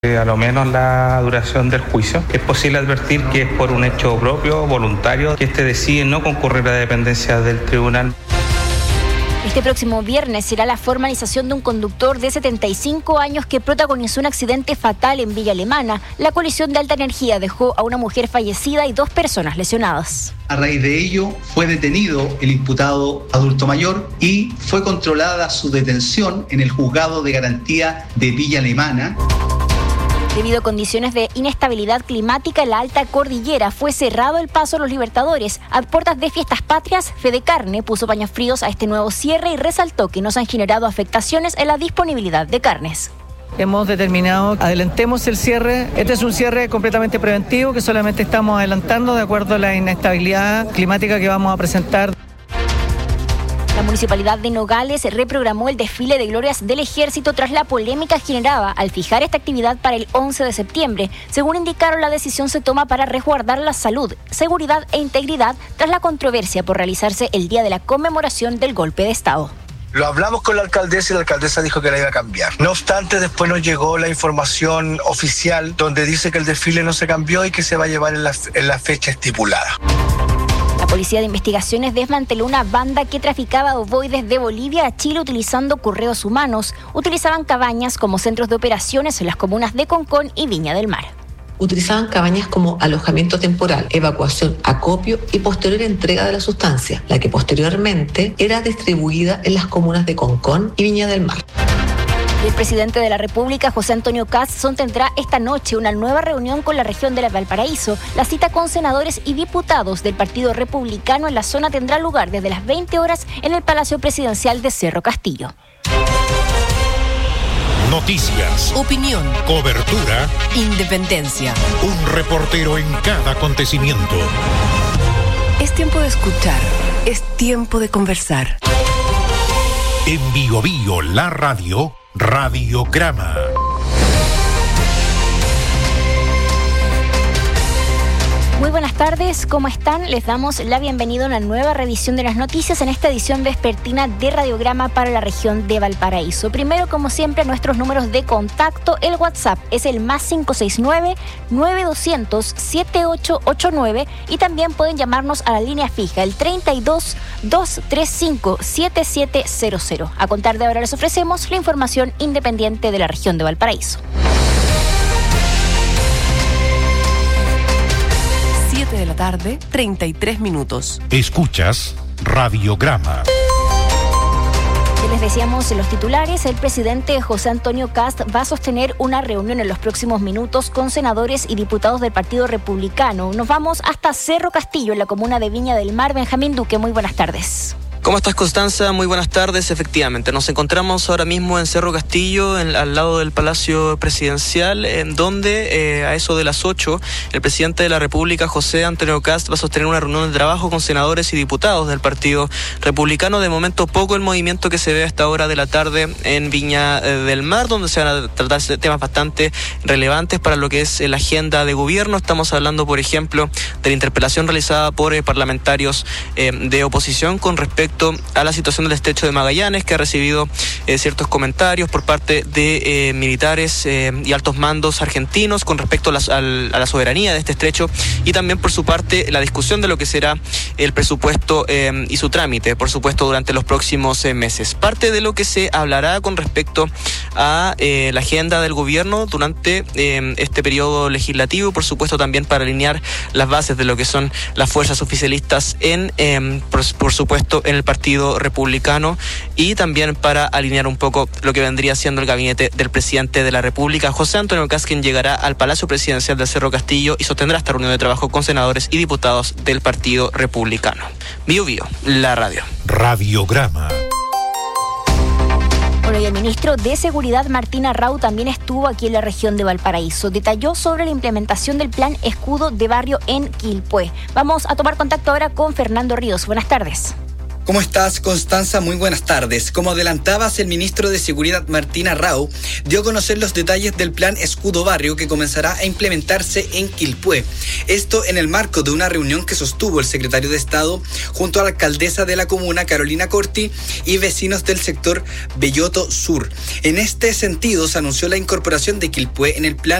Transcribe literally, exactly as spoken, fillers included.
A lo menos la duración del juicio. Es posible advertir que es por un hecho propio, voluntario, que este decide no concurrir a dependencias del tribunal. Este próximo viernes será la formalización de un conductor de setenta y cinco años que protagonizó un accidente fatal en Villa Alemana. La colisión de alta energía dejó a una mujer fallecida y dos personas lesionadas. A raíz de ello fue detenido el imputado adulto mayor y fue controlada su detención en el juzgado de garantía de Villa Alemana. Debido a condiciones de inestabilidad climática en la alta cordillera, fue cerrado el paso a los Libertadores. A puertas de Fiestas Patrias, Fede Carne puso paños fríos a este nuevo cierre y resaltó que no se han generado afectaciones en la disponibilidad de carnes. Hemos determinado, adelantemos el cierre. Este es un cierre completamente preventivo que solamente estamos adelantando de acuerdo a la inestabilidad climática que vamos a presentar. La Municipalidad de Nogales reprogramó el desfile de glorias del Ejército tras la polémica generada al fijar esta actividad para el once de septiembre. Según indicaron, la decisión se toma para resguardar la salud, seguridad e integridad tras la controversia por realizarse el día de la conmemoración del golpe de Estado. Lo hablamos con la alcaldesa y la alcaldesa dijo que la iba a cambiar. No obstante, después nos llegó la información oficial donde dice que el desfile no se cambió y que se va a llevar en la, en la fecha estipulada. La Policía de Investigaciones desmanteló una banda que traficaba ovoides de Bolivia a Chile utilizando correos humanos. Utilizaban cabañas como centros de operaciones en las comunas de Concón y Viña del Mar. Utilizaban cabañas como alojamiento temporal, evacuación, acopio y posterior entrega de la sustancia, la que posteriormente era distribuida en las comunas de Concón y Viña del Mar. El presidente de la República, José Antonio Kast, sostendrá esta noche una nueva reunión con la región de Valparaíso. La cita con senadores y diputados del Partido Republicano en la zona tendrá lugar desde las veinte horas en el Palacio Presidencial de Cerro Castillo. Noticias, opinión, cobertura, independencia. Un reportero en cada acontecimiento. Es tiempo de escuchar, es tiempo de conversar. En Bio Bio, la radio, Radiograma. Muy buenas tardes, ¿cómo están? Les damos la bienvenida a una nueva revisión de las noticias en esta edición vespertina de Radiograma para la región de Valparaíso. Primero, como siempre, nuestros números de contacto. El WhatsApp es el más cinco seis nueve, nueve dos cero cero, siete ocho ocho nueve y también pueden llamarnos a la línea fija, el treinta y dos, doscientos treinta y cinco, setenta y siete cero cero. A contar de ahora les ofrecemos la información independiente de la región de Valparaíso. siete de la tarde, treinta y tres minutos. Escuchas Radiograma. Les decíamos en los titulares, el presidente José Antonio Kast va a sostener una reunión en los próximos minutos con senadores y diputados del Partido Republicano. Nos vamos hasta Cerro Castillo, en la comuna de Viña del Mar. Benjamín Duque, muy buenas tardes. ¿Cómo estás, Constanza? Muy buenas tardes. Efectivamente, nos encontramos ahora mismo en Cerro Castillo, en, al lado del Palacio Presidencial, en donde eh, a eso de las ocho, el presidente de la República, José Antonio Kast, va a sostener una reunión de trabajo con senadores y diputados del Partido Republicano. De momento, poco el movimiento que se ve a esta hora de la tarde en Viña eh, del Mar, donde se van a tratar temas bastante relevantes para lo que es la agenda de gobierno. Estamos hablando, por ejemplo, de la interpelación realizada por eh, parlamentarios eh, de oposición con respecto a la situación del estrecho de Magallanes, que ha recibido eh, ciertos comentarios por parte de eh, militares eh, y altos mandos argentinos con respecto a la, a la soberanía de este estrecho, y también por su parte la discusión de lo que será el presupuesto eh, y su trámite, por supuesto, durante los próximos eh, meses. Parte de lo que se hablará con respecto a eh, la agenda del gobierno durante eh, este periodo legislativo, por supuesto también para alinear las bases de lo que son las fuerzas oficialistas en, eh, por, por supuesto, en el Partido Republicano, y también para alinear un poco lo que vendría siendo el gabinete del presidente de la República, José Antonio Kast, quien llegará al Palacio Presidencial de Cerro Castillo y sostendrá esta reunión de trabajo con senadores y diputados del Partido Republicano. Bio Bio, la radio. Radiograma. Bueno, y el ministro de Seguridad, Martín Arrau, también estuvo aquí en la región de Valparaíso. Detalló sobre la implementación del plan Escudo de Barrio en Quilpué. Vamos a tomar contacto ahora con Fernando Ríos. Buenas tardes. ¿Cómo estás, Constanza? Muy buenas tardes. Como adelantabas, el ministro de Seguridad, Martín Arrau, dio a conocer los detalles del plan Escudo Barrio que comenzará a implementarse en Quilpué. Esto en el marco de una reunión que sostuvo el secretario de Estado junto a la alcaldesa de la comuna, Carolina Corti, y vecinos del sector Belloto Sur. En este sentido, se anunció la incorporación de Quilpué en el plan